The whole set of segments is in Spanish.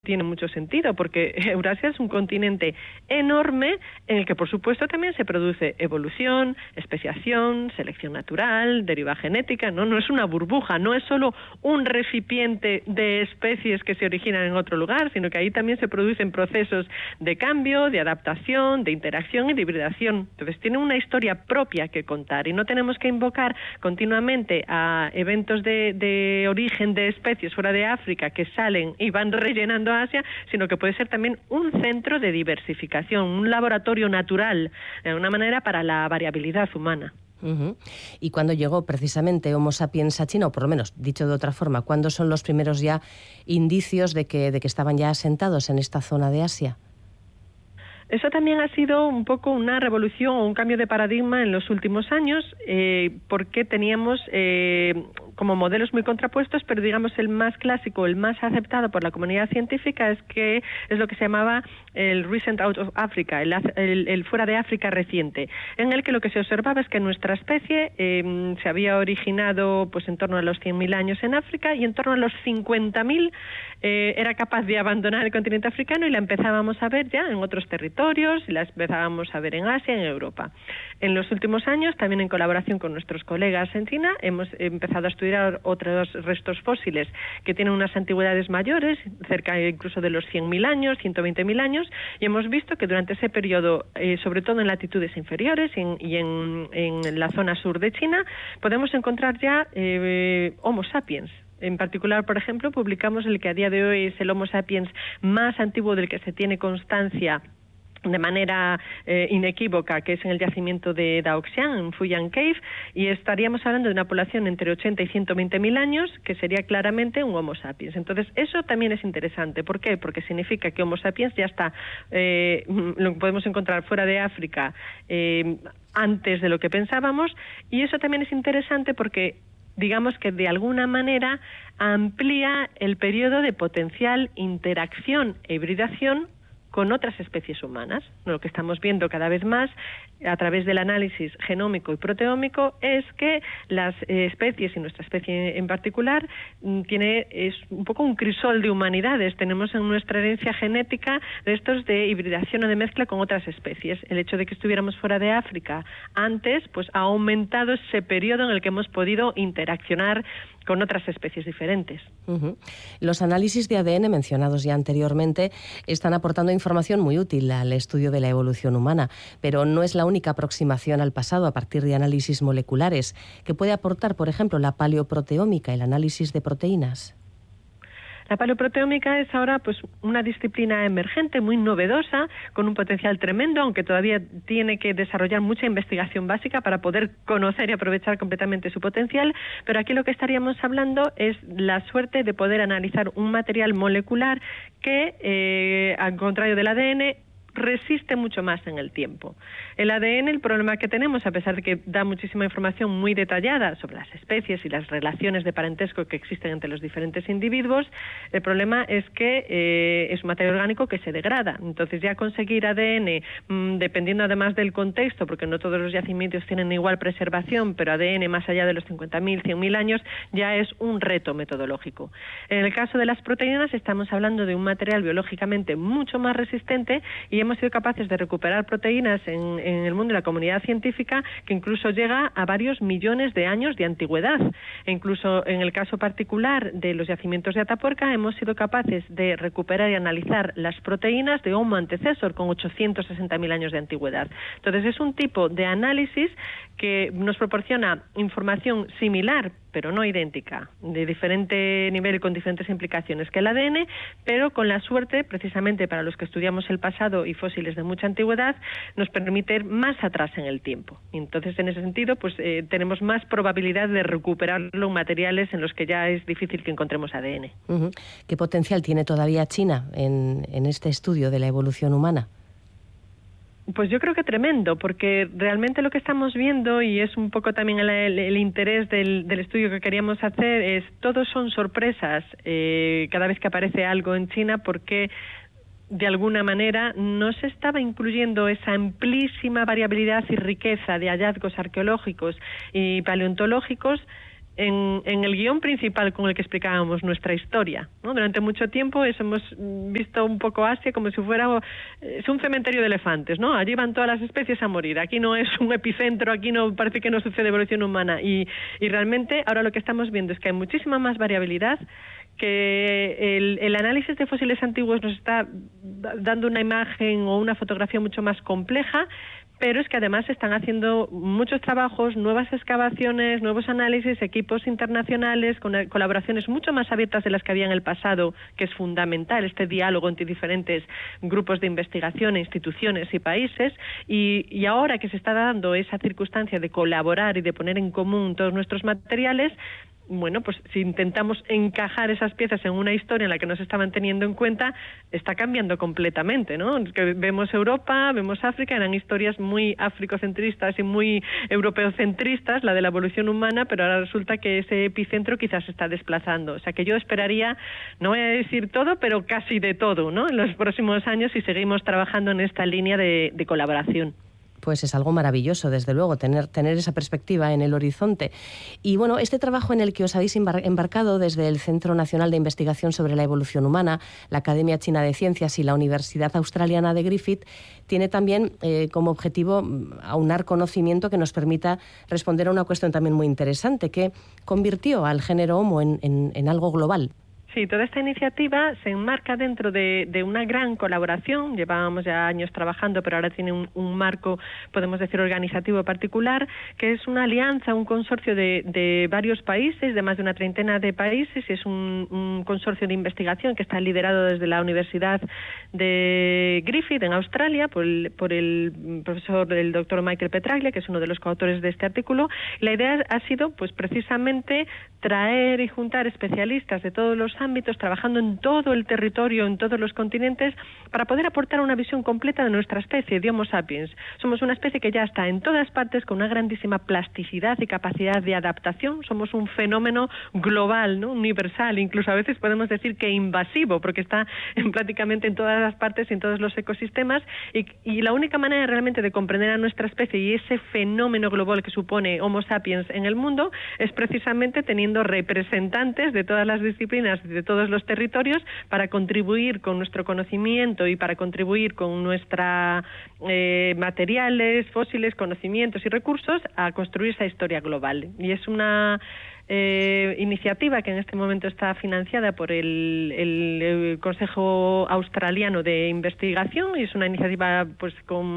tiene mucho sentido, porque Eurasia es un continente enorme en el que, por supuesto, también se produce evolución, especiación, selección natural, deriva genética, ¿no? No es una burbuja, no es solo un recipiente de especies que se originan en otro lugar, sino que ahí también se producen procesos de cambio, de adaptación, de interacción y de hibridación. Entonces, tiene una historia propia que contar y no tenemos que invocar continuamente a eventos de origen de especies fuera de África que salen y van rellenando Asia, sino que puede ser también un centro de diversificación, un laboratorio natural, de una manera, para la variabilidad humana. Y cuando llegó precisamente Homo sapiens a China, o por lo menos, dicho de otra forma, ¿cuándo son los primeros ya indicios de que estaban ya asentados en esta zona de Asia? Eso también ha sido un poco una revolución o un cambio de paradigma en los últimos años, porque teníamos como modelos muy contrapuestos, pero digamos el más clásico, el más aceptado por la comunidad científica es lo que se llamaba el recent out of Africa, el fuera de África reciente, en el que lo que se observaba es que nuestra especie se había originado pues en torno a los 100.000 años en África, y en torno a los 50.000 era capaz de abandonar el continente africano, y la empezábamos a ver ya en otros territorios, y la empezábamos a ver en Asia y en Europa. En los últimos años, también en colaboración con nuestros colegas en China, hemos empezado a estudiar otros restos fósiles que tienen unas antigüedades mayores, cerca incluso de los 100.000 años, 120.000 años, y hemos visto que durante ese periodo, sobre todo en latitudes inferiores y en la zona sur de China, podemos encontrar ya Homo sapiens. En particular, por ejemplo, publicamos el que a día de hoy es el Homo sapiens más antiguo del que se tiene constancia de manera inequívoca, que es en el yacimiento de Daoxian, en Fuyang Cave, y estaríamos hablando de una población entre 80 y 120.000 años, que sería claramente un Homo sapiens. Entonces, eso también es interesante. ¿Por qué? Porque significa que Homo sapiens ya está, lo podemos encontrar fuera de África antes de lo que pensábamos, y eso también es interesante porque digamos que de alguna manera amplía el periodo de potencial interacción e hibridación con otras especies humanas. Lo que estamos viendo cada vez más a través del análisis genómico y proteómico es que las especies, y nuestra especie en particular, es un poco un crisol de humanidades. Tenemos en nuestra herencia genética restos de hibridación o de mezcla con otras especies. El hecho de que estuviéramos fuera de África antes, pues ha aumentado ese periodo en el que hemos podido interaccionar con otras especies diferentes. Los análisis de ADN mencionados ya anteriormente están aportando información muy útil al estudio de la evolución humana, pero no es la única aproximación al pasado a partir de análisis moleculares que puede aportar, por ejemplo, la paleoproteómica, el análisis de proteínas. La paleoproteómica es ahora pues una disciplina emergente, muy novedosa, con un potencial tremendo, aunque todavía tiene que desarrollar mucha investigación básica para poder conocer y aprovechar completamente su potencial, pero aquí lo que estaríamos hablando es la suerte de poder analizar un material molecular que, al contrario del ADN, resiste mucho más en el tiempo. El ADN, el problema que tenemos, a pesar de que da muchísima información muy detallada sobre las especies y las relaciones de parentesco que existen entre los diferentes individuos, el problema es que es un material orgánico que se degrada. Entonces, ya conseguir ADN, dependiendo además del contexto, porque no todos los yacimientos tienen igual preservación, pero ADN más allá de los 50.000, 100.000 años, ya es un reto metodológico. En el caso de las proteínas, estamos hablando de un material biológicamente mucho más resistente, y hemos sido capaces de recuperar proteínas en el mundo de la comunidad científica que incluso llega a varios millones de años de antigüedad. E incluso en el caso particular de los yacimientos de Atapuerca hemos sido capaces de recuperar y analizar las proteínas de Homo antecesor con 860.000 años de antigüedad. Entonces, es un tipo de análisis que nos proporciona información similar, pero no idéntica, de diferente nivel y con diferentes implicaciones que el ADN, pero con la suerte, precisamente para los que estudiamos el pasado y fósiles de mucha antigüedad, nos permite ir más atrás en el tiempo. Entonces, en ese sentido, pues tenemos más probabilidad de recuperarlo en materiales en los que ya es difícil que encontremos ADN. ¿Qué potencial tiene todavía China en este estudio de la evolución humana? Pues yo creo que tremendo, porque realmente lo que estamos viendo, y es un poco también el interés del estudio que queríamos hacer, es todos son sorpresas cada vez que aparece algo en China, porque de alguna manera no se estaba incluyendo esa amplísima variabilidad y riqueza de hallazgos arqueológicos y paleontológicos en el guión principal con el que explicábamos nuestra historia, ¿no? Durante mucho tiempo hemos visto un poco Asia como si fuera es un cementerio de elefantes, ¿no? Allí van todas las especies a morir. Aquí no es un epicentro, aquí no parece que no sucede evolución humana. Y realmente ahora lo que estamos viendo es que hay muchísima más variabilidad, que el análisis de fósiles antiguos nos está dando una imagen o una fotografía mucho más compleja, pero es que además se están haciendo muchos trabajos, nuevas excavaciones, nuevos análisis, equipos internacionales, con colaboraciones mucho más abiertas de las que había en el pasado, que es fundamental este diálogo entre diferentes grupos de investigación, instituciones y países, y ahora que se está dando esa circunstancia de colaborar y de poner en común todos nuestros materiales, bueno, pues si intentamos encajar esas piezas en una historia en la que no se estaban teniendo en cuenta, está cambiando completamente, ¿no? Que vemos Europa, vemos África, eran historias muy africocentristas y muy europeocentristas, la de la evolución humana, pero ahora resulta que ese epicentro quizás se está desplazando. O sea que yo esperaría, no voy a decir todo, pero casi de todo, ¿no? En los próximos años, si seguimos trabajando en esta línea de colaboración. Pues es algo maravilloso, desde luego, tener esa perspectiva en el horizonte. Y bueno, este trabajo en el que os habéis embarcado desde el Centro Nacional de Investigación sobre la Evolución Humana, la Academia China de Ciencias y la Universidad Australiana de Griffith, tiene también como objetivo aunar conocimiento que nos permita responder a una cuestión también muy interesante, que convirtió al género Homo en algo global. Sí, toda esta iniciativa se enmarca dentro de una gran colaboración. Llevábamos ya años trabajando, pero ahora tiene un marco, podemos decir, organizativo particular, que es una alianza, un consorcio de varios países, de más de una treintena de países, y es un consorcio de investigación que está liderado desde la Universidad de Griffith, en Australia, por el profesor, el doctor Michael Petraglia, que es uno de los coautores de este artículo. La idea ha sido, pues precisamente, traer y juntar especialistas de todos los ámbitos, trabajando en todo el territorio, en todos los continentes, para poder aportar una visión completa de nuestra especie, de Homo sapiens. Somos una especie que ya está en todas partes, con una grandísima plasticidad y capacidad de adaptación. Somos un fenómeno global, ¿no? Universal, incluso a veces podemos decir que invasivo, porque está prácticamente en todas las partes y en todos los ecosistemas, y la única manera realmente de comprender a nuestra especie y ese fenómeno global que supone Homo sapiens en el mundo es precisamente teniendo representantes de todas las disciplinas, de todos los territorios, para contribuir con nuestro conocimiento y para contribuir con nuestra materiales, fósiles, conocimientos y recursos a construir esa historia global. Y es una iniciativa que en este momento está financiada por el Consejo Australiano de Investigación, y es una iniciativa pues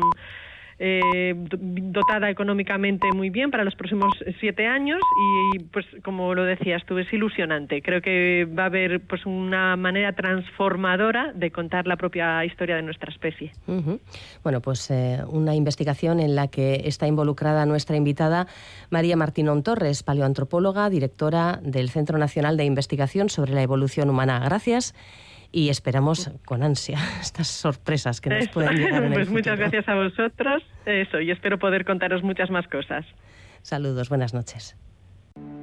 dotada económicamente muy bien para los próximos 7 años, y pues como lo decías tú, es ilusionante. Creo que va a haber pues una manera transformadora de contar la propia historia de nuestra especie. Uh-huh. Bueno, pues una investigación en la que está involucrada nuestra invitada María Martínón Torres, paleoantropóloga, directora del Centro Nacional de Investigación sobre la Evolución Humana. Gracias. Y esperamos con ansia estas sorpresas que nos pueden llegar en el Pues futuro. Muchas gracias a vosotros, y espero poder contaros muchas más cosas. Saludos, buenas noches.